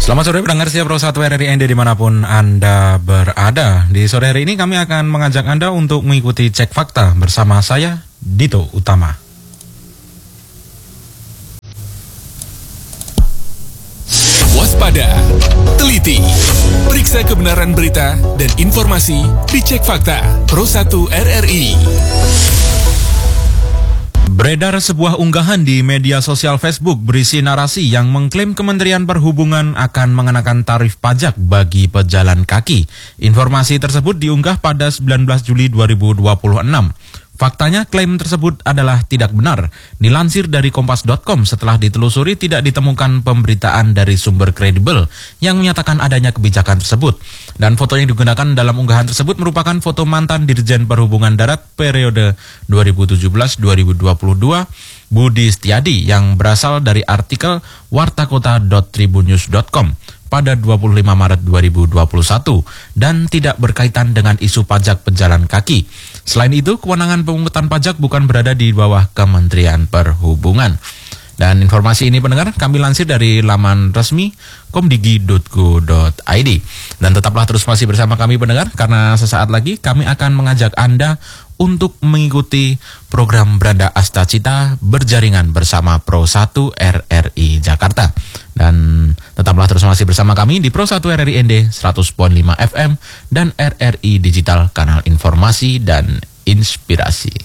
Selamat sore pendengar siap Pro 1 RRI ND dimanapun Anda berada. Di sore hari ini kami akan mengajak Anda untuk mengikuti cek fakta bersama saya, Dito Utama. Waspada, teliti, periksa kebenaran berita dan informasi di Cek Fakta Pro 1 RRI. Beredar sebuah unggahan di media sosial Facebook berisi narasi yang mengklaim Kementerian Perhubungan akan mengenakan tarif pajak bagi pejalan kaki. Informasi tersebut diunggah pada 19 Juli 2026. Faktanya klaim tersebut adalah tidak benar. Dilansir dari kompas.com setelah ditelusuri tidak ditemukan pemberitaan dari sumber kredibel yang menyatakan adanya kebijakan tersebut. Dan foto yang digunakan dalam unggahan tersebut merupakan foto mantan Dirjen Perhubungan Darat periode 2017-2022 Budi Setiadi yang berasal dari artikel wartakota.tribunnews.com pada 25 Maret 2021 dan tidak berkaitan dengan isu pajak pejalan kaki. Selain itu, kewenangan pemungutan pajak bukan berada di bawah Kementerian Perhubungan. Dan informasi ini pendengar kami lansir dari laman resmi komdigi.go.id. Dan tetaplah terus masih bersama kami pendengar, karena sesaat lagi kami akan mengajak Anda untuk mengikuti program Beranda Astacita berjaringan bersama Pro 1 RRI Jakarta. Dan tetaplah terus masih bersama kami di Pro 1 RRI ND 100.5 FM dan RRI Digital, kanal informasi dan inspirasi.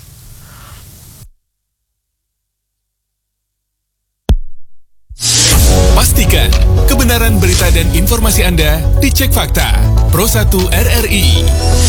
Pastikan kebenaran berita dan informasi Anda di Cek Fakta Pro 1 RRI.